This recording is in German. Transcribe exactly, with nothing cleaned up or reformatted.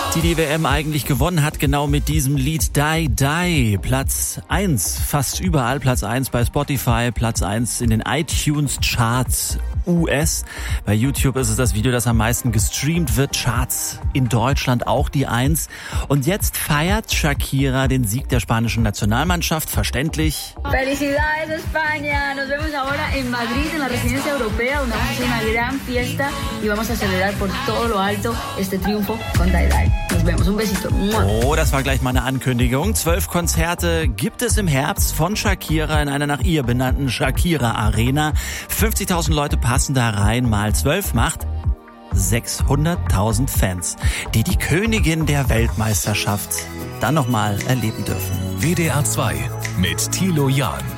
Die die W M eigentlich gewonnen hat, genau mit diesem Lied Die Die. Platz eins, fast überall. Platz eins bei Spotify, Platz eins in den iTunes Charts U S. Bei YouTube ist es das Video, das am meisten gestreamt wird. Charts in Deutschland auch die eins. Und jetzt feiert Shakira den Sieg der spanischen Nationalmannschaft. Verständlich. Felicidades España. Nos vemos ahora en Madrid, en la Residencia Europea, donde vamos a hacer una gran fiesta y vamos a celebrar por todo lo alto este triunfo con Die Die. Nos vemos. Un besito. Oh, das war gleich mal eine Ankündigung. Zwölf Konzerte gibt es im Herbst von Shakira in einer nach ihr benannten Shakira Arena. fünfzigtausend Leute passen da rein. Mal zwölf macht sechshunderttausend Fans, die die Königin der Weltmeisterschaft dann nochmal erleben dürfen. W D R zwei mit Thilo Jahn.